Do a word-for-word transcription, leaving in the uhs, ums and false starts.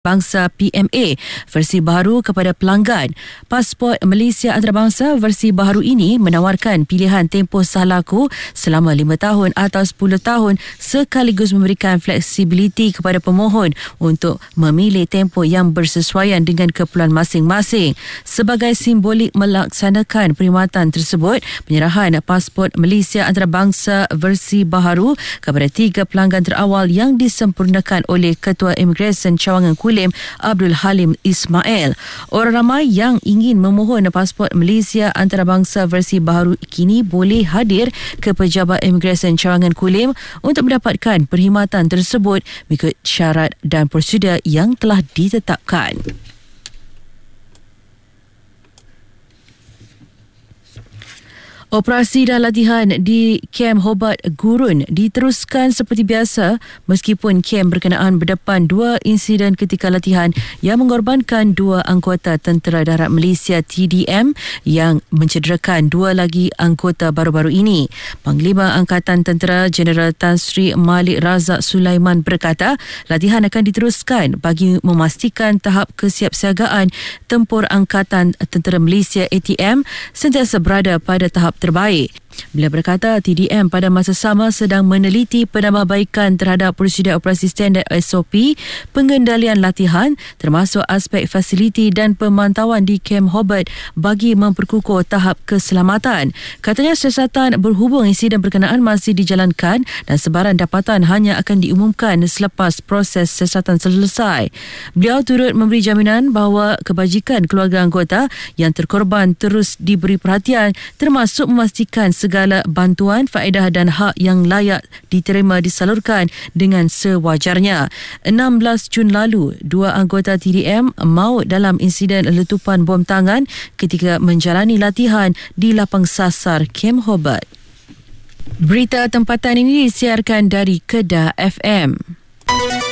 Bangsa P M A versi baharu kepada pelanggan. Pasport Malaysia Antarabangsa versi baharu ini menawarkan pilihan tempoh sah laku selama lima tahun atau sepuluh tahun sekaligus memberikan fleksibiliti kepada pemohon untuk memilih tempoh yang bersesuaian dengan keperluan masing-masing. Sebagai simbolik melaksanakan perkhidmatan tersebut, penyerahan pasport Malaysia Antarabangsa versi baharu kepada tiga pelanggan terawal yang disempurnakan oleh Ketua Imigresen Cawangan Kulim Abdul Halim Ismail. Orang ramai yang ingin memohon pasport Malaysia Antarabangsa versi baharu kini boleh hadir ke Pejabat Imigresen Cawangan Kulim untuk mendapatkan perkhidmatan tersebut mengikut syarat dan prosedur yang telah ditetapkan. Operasi dan latihan di Kem Hobart Gurun diteruskan seperti biasa meskipun kem berkenaan berdepan dua insiden ketika latihan yang mengorbankan dua anggota Tentera Darat Malaysia T D M yang mencederakan dua lagi anggota baru-baru ini. Panglima Angkatan Tentera Jeneral Tan Sri Malik Razak Sulaiman berkata, latihan akan diteruskan bagi memastikan tahap kesiapsiagaan tempur Angkatan Tentera Malaysia A T M sentiasa berada pada tahap terbaik. Beliau berkata T D M pada masa sama sedang meneliti penambahbaikan terhadap prosedur operasi standard S O P, pengendalian latihan termasuk aspek fasiliti dan pemantauan di Kem Hobart bagi memperkukuh tahap keselamatan. Katanya siasatan berhubung insiden berkenaan masih dijalankan dan sebaran dapatan hanya akan diumumkan selepas proses siasatan selesai. Beliau turut memberi jaminan bahawa kebajikan keluarga anggota yang terkorban terus diberi perhatian termasuk memastikan segala bantuan, faedah dan hak yang layak diterima disalurkan dengan sewajarnya. enam belas Jun lalu, dua anggota T D M maut dalam insiden letupan bom tangan ketika menjalani latihan di lapang sasar Kem Hobart. Berita tempatan ini disiarkan dari Kedah F M.